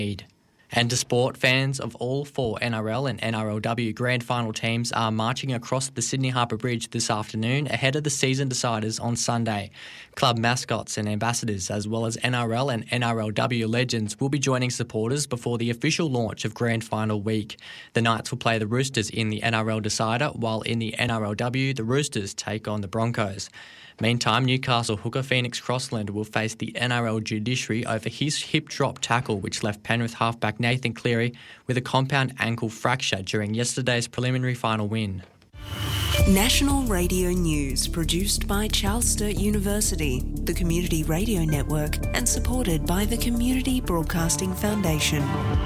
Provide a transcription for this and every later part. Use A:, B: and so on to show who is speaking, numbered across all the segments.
A: And to sport, fans of all four NRL and NRLW Grand Final teams are marching across the Sydney Harbour Bridge this afternoon ahead of the season deciders on Sunday. Club mascots and ambassadors, as well as NRL and NRLW legends, will be joining supporters before the official launch of Grand Final week. The Knights will play the Roosters in the NRL decider, while in the NRLW, the Roosters take on the Broncos. Meantime, Newcastle hooker Phoenix Crossland will face the NRL judiciary over his hip drop tackle, which left Penrith halfback Nathan Cleary with a compound ankle fracture during yesterday's preliminary final win.
B: National Radio News, produced by Charles Sturt University, the Community Radio Network, and supported by the Community Broadcasting Foundation.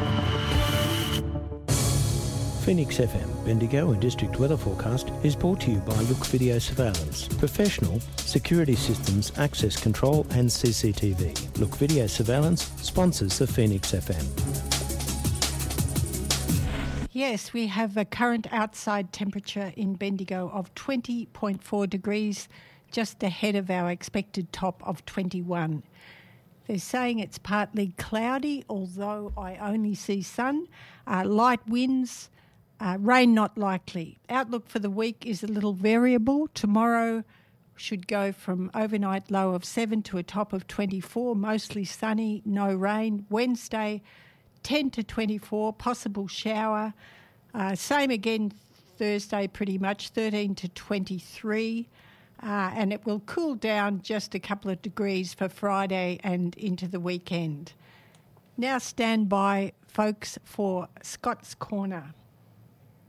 C: Phoenix FM, Bendigo and District Weather Forecast is brought to you by Look Video Surveillance. Professional security systems, access control and CCTV. Look Video Surveillance sponsors the Phoenix FM.
D: Yes, we have a current outside temperature in Bendigo of 20.4 degrees, just ahead of our expected top of 21. They're saying it's partly cloudy, although I only see sun, light winds, rain not likely. Outlook for the week is a little variable. Tomorrow should go from overnight low of 7 to a top of 24, mostly sunny, no rain. Wednesday, 10 to 24, possible shower. Same again Thursday pretty much, 13 to 23. And it will cool down just a couple of degrees for Friday and into the weekend. Now stand by, folks, for Scott's Corner.